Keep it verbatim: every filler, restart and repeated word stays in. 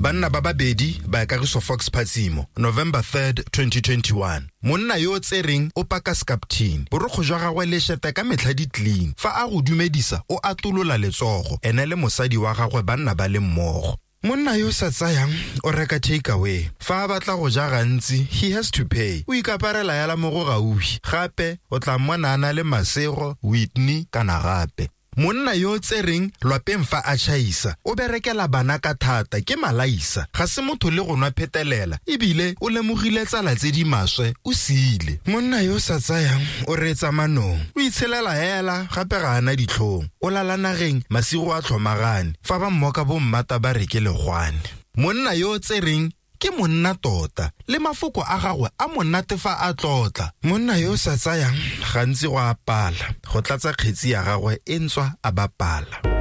Banna ba babedi ba Kagiso Fox Phatsimo, November third, twenty twenty-one. Monna yo tsereng o paka skaptin. Borokgo jwa gagwe le sheta ka metlha di clean. Fa a go dumedisa o atolola letsogo. Ene le mosadi wa gagwe banna ba le mmogo. Monna yo sa tsayang o reka take away. Fa a batla go ja gantsi, he has to pay. O ikaparela ya la mo go gaufi. Gape o tla mmona ana le Masego, Whitney kana gape. Monna yo tsereng lwapeng fa a chaisa o berekela bana ka thata ke malaisa ga se motho le go nwa phetelela ebile o lemogile tsala tse di maswe o siile. Monna yo sa tsayang o retsa manong o itshelela hela gape ga ana ditlhong o lala nageng masigo a tlhomagane fa ba mmoka bo mmata ba reke legwane. Monna yo tsereng ke monna tota le mafoko a gagwe a monate fa a tlotla. Monna yo sa tsayang gantsi go apala go tlatsa kgetsi ya gagwe e ntswa a bapala.